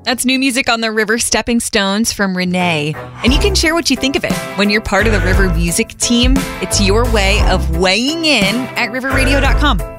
That's new music on the River Stepping Stones from Renee. And you can share what you think of it. When you're part of the River Music team, it's your way of weighing in at riverradio.com.